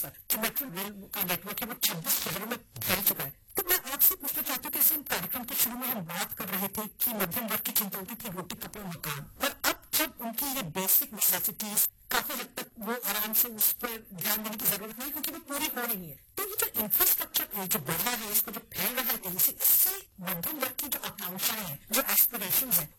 कि metro rail का network है वो 26 शहरों में फैल चुका है। तो मैं आपसे पूछना चाहता हूँ कि इस कार्यक्रम के शुरू में हम बात कर रहे थे कि मध्यम वर्ग की चिंता होती थी रोटी कपड़ा मकान, पर अब जब उनकी ये बेसिक नेसेसिटीज काफी हद तक वो आराम से उस पर ध्यान देने की जरूरत नहीं क्योंकि वो पूरी हो रही है। तो ये जो इंफ्रास्ट्रक्चर जो बढ़ रहा है इसको जो फैल रहा है इससे